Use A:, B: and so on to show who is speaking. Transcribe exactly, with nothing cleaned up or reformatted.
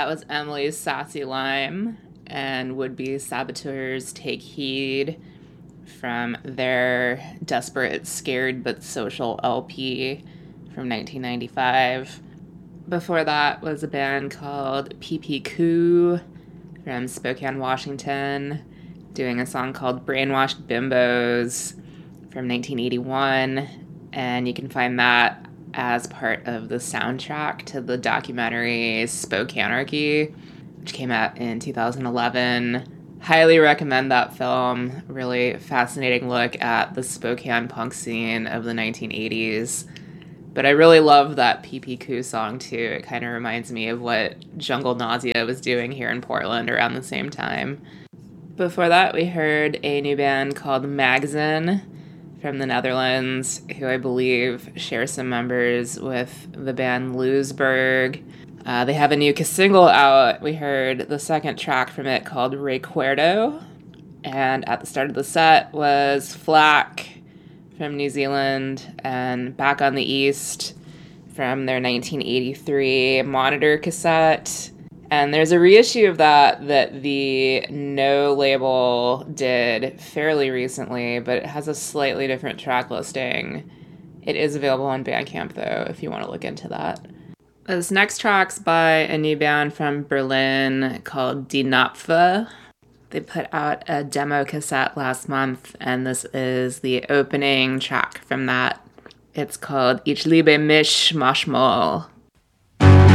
A: That was Emily's Sassy Lime and Would Be Saboteurs Take Heed from their Desperate, Scared But Social L P from nineteen ninety-five. Before that was a band called P P Coup from Spokane, Washington, doing a song called Brainwashed Bimbos from nineteen eighty-one, and you can find that as part of the soundtrack to the documentary Spokanearchy, which came out in two thousand eleven. Highly recommend that film. Really fascinating look at the Spokane punk scene of the nineteen eighties. But I really love that P P Coup song too. It kind of reminds me of what Jungle Nausea was doing here in Portland around the same time. Before that, we heard a new band called Magazine from the Netherlands, who I believe share some members with the band Loosberg. Uh, they have a new single out. We heard the second track from it called Recuerdo. And at the start of the set was Flack from New Zealand and Back on the East from their nineteen eighty-three Monitor cassette. And there's a reissue of that that the No label did fairly recently, but it has a slightly different track listing. It is available on Bandcamp, though, if you want to look into that. This next track's by a new band from Berlin called Die Napfe. They put out a demo cassette last month, and this is the opening track from that. It's called Ich liebe mich manchmal.